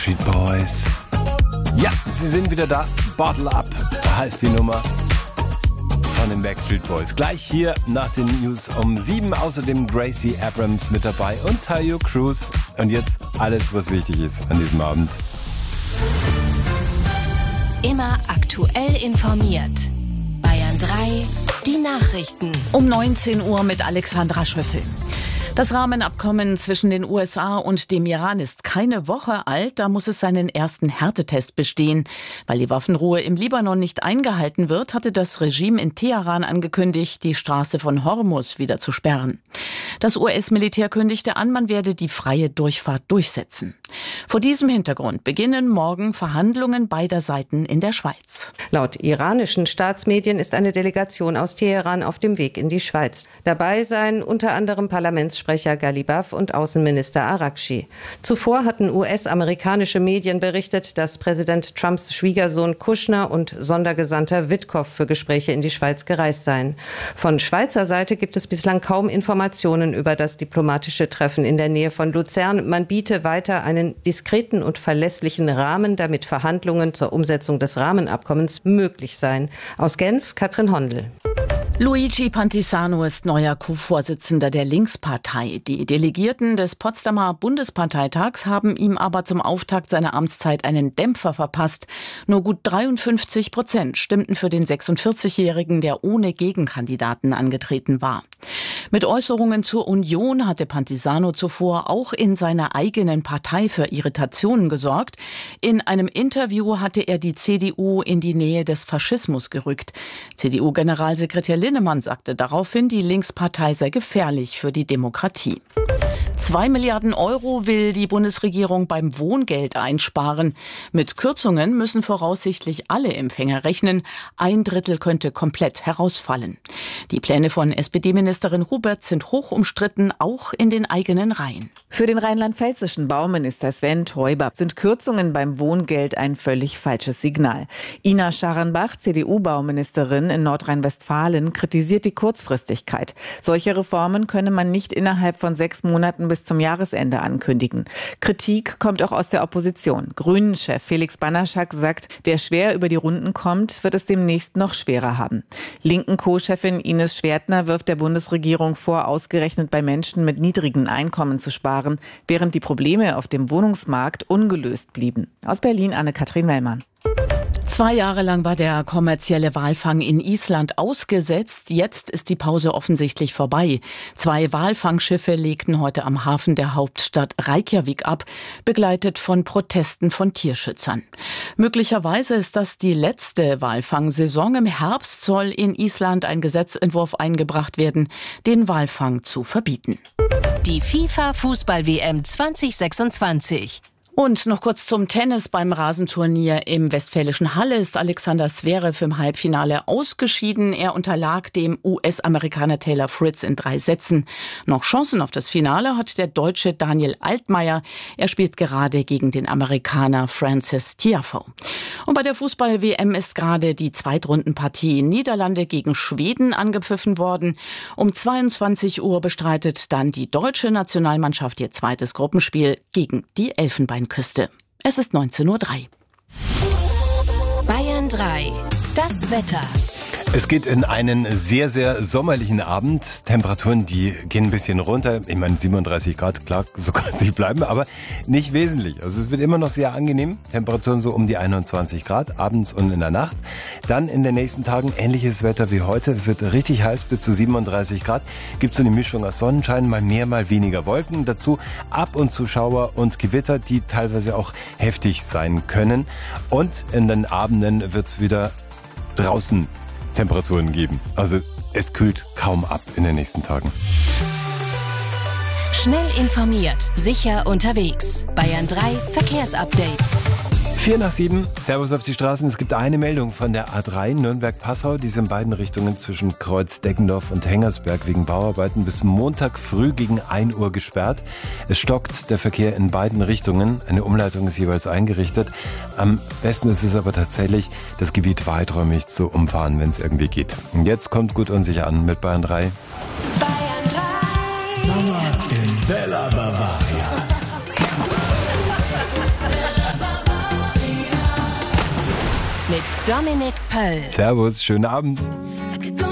Backstreet Boys. Ja, sie sind wieder da. Bottle Up heißt die Nummer von den Backstreet Boys. Gleich hier nach den News um 7. Außerdem Gracie Abrams mit dabei und Tayo Cruz. Und jetzt alles, was wichtig ist an diesem Abend. Immer aktuell informiert. Bayern 3, die Nachrichten. Um 19 Uhr mit Alexandra Schöffel. Das Rahmenabkommen zwischen den USA und dem Iran ist keine Woche alt. Da muss es seinen ersten Härtetest bestehen. Weil die Waffenruhe im Libanon nicht eingehalten wird, hatte das Regime in Teheran angekündigt, die Straße von Hormuz wieder zu sperren. Das US-Militär kündigte an, man werde die freie Durchfahrt durchsetzen. Vor diesem Hintergrund beginnen morgen Verhandlungen beider Seiten in der Schweiz. Laut iranischen Staatsmedien ist eine Delegation aus Teheran auf dem Weg in die Schweiz. Dabei seien unter anderem Parlamentssprecher Ghalibaf und Außenminister Araghchi. Zuvor hatten US-amerikanische Medien berichtet, dass Präsident Trumps Schwiegersohn Kushner und Sondergesandter Witkow für Gespräche in die Schweiz gereist seien. Von Schweizer Seite gibt es bislang kaum Informationen über das diplomatische Treffen in der Nähe von Luzern. Man biete weiter einen diskreten und verlässlichen Rahmen, damit Verhandlungen zur Umsetzung des Rahmenabkommens möglich seien. Aus Genf, Katrin Hondel. Luigi Pantisano ist neuer Co-Vorsitzender der Linkspartei. Die Delegierten des Potsdamer Bundesparteitags haben ihm aber zum Auftakt seiner Amtszeit einen Dämpfer verpasst. Nur gut 53% stimmten für den 46-Jährigen, der ohne Gegenkandidaten angetreten war. Mit Äußerungen zur Union hatte Pantisano zuvor auch in seiner eigenen Partei für Irritationen gesorgt. In einem Interview hatte er die CDU in die Nähe des Faschismus gerückt. CDU-Generalsekretär Linnemann sagte daraufhin, die Linkspartei sei gefährlich für die Demokratie. 2 Milliarden Euro will die Bundesregierung beim Wohngeld einsparen. Mit Kürzungen müssen voraussichtlich alle Empfänger rechnen. 1/3 könnte komplett herausfallen. Die Pläne von SPD-Ministerin Hubert sind hoch umstritten, auch in den eigenen Reihen. Für den rheinland-pfälzischen Bauminister Sven Teuber sind Kürzungen beim Wohngeld ein völlig falsches Signal. Ina Scharrenbach, CDU-Bauministerin in Nordrhein-Westfalen, kritisiert die Kurzfristigkeit. Solche Reformen könne man nicht innerhalb von 6 Monaten bis zum Jahresende ankündigen. Kritik kommt auch aus der Opposition. Grünen-Chef Felix Banaschak sagt, wer schwer über die Runden kommt, wird es demnächst noch schwerer haben. Linken Co-Chefin Ines Schwertner wirft der Bundesregierung vor, ausgerechnet bei Menschen mit niedrigen Einkommen zu sparen, während die Probleme auf dem Wohnungsmarkt ungelöst blieben. Aus Berlin Anne-Kathrin Mellmann. 2 Jahre lang war der kommerzielle Walfang in Island ausgesetzt. Jetzt ist die Pause offensichtlich vorbei. 2 Walfangschiffe legten heute am Hafen der Hauptstadt Reykjavik ab, begleitet von Protesten von Tierschützern. Möglicherweise ist das die letzte Walfangsaison. Im Herbst soll in Island ein Gesetzentwurf eingebracht werden, den Walfang zu verbieten. Die FIFA-Fußball-WM 2026. Und noch kurz zum Tennis. Beim Rasenturnier im westfälischen Halle ist Alexander Zverev im Halbfinale ausgeschieden. Er unterlag dem US-Amerikaner Taylor Fritz in 3 Sätzen. Noch Chancen auf das Finale hat der Deutsche Daniel Altmaier. Er spielt gerade gegen den Amerikaner Frances Tiafoe. Und bei der Fußball-WM ist gerade die Zweitrundenpartie Niederlande gegen Schweden angepfiffen worden. Um 22 Uhr bestreitet dann die deutsche Nationalmannschaft ihr zweites Gruppenspiel gegen die Elfenbeinküste. Es ist 19:03 Uhr. Bayern 3, das Wetter. Es geht in einen sehr, sehr sommerlichen Abend. Temperaturen, die gehen ein bisschen runter. Ich meine, 37 Grad, klar, so kann es nicht bleiben, aber nicht wesentlich. Also es wird immer noch sehr angenehm. Temperaturen so um die 21 Grad, abends und in der Nacht. Dann in den nächsten Tagen ähnliches Wetter wie heute. Es wird richtig heiß, bis zu 37 Grad. Gibt so eine Mischung aus Sonnenschein, mal mehr, mal weniger Wolken. Dazu ab und zu Schauer und Gewitter, die teilweise auch heftig sein können. Und in den Abenden wird es wieder draußen Temperaturen geben. Also es kühlt kaum ab in den nächsten Tagen. Schnell informiert, sicher unterwegs. Bayern 3 Verkehrsupdate. 6:45, Servus auf die Straßen. Es gibt eine Meldung von der A3 Nürnberg-Passau. Die ist in beiden Richtungen zwischen Kreuz-Deggendorf und Hengersberg wegen Bauarbeiten bis Montag früh gegen 1 Uhr gesperrt. Es stockt der Verkehr in beiden Richtungen. Eine Umleitung ist jeweils eingerichtet. Am besten ist es aber tatsächlich, das Gebiet weiträumig zu umfahren, wenn es irgendwie geht. Und jetzt kommt gut und sicher an mit Bayern 3. Bayern 3. Sommer in Bella Bavaria. mit Dominik Pöll. Servus, schönen Abend.